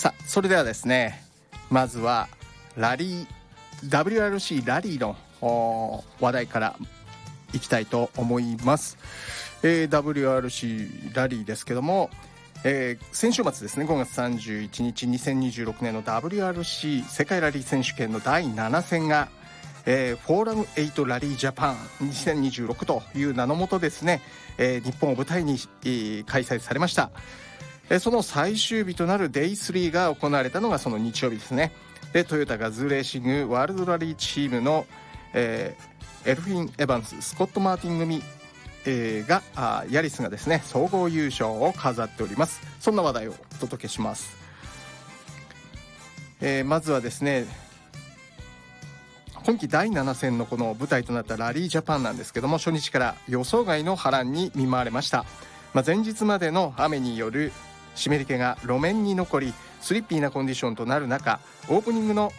さあそれではですね、まずはWRC ラリーの話題からいきたいと思います。WRC ラリーですけども、先週末ですね、5月31日2026年の WRC 世界ラリー選手権の第7戦が、フォーラム8ラリージャパン2026という名のもとですね、日本を舞台に、開催されました。その最終日となる Day3 が行われたのがその日曜日ですね。でトヨタガズーレーシングワールドラリーチームの、エルフィン・エヴァンス、スコット・マーティン組ヤリスがですね総合優勝を飾っております。そんな話題をお届けします。まずはですね、今季第7戦のこの舞台となったラリージャパンなんですけども、初日から予想外の波乱に見舞われました。前日までの雨による湿り気が路面に残りスリッピーなコンディションとなる中、オープニングの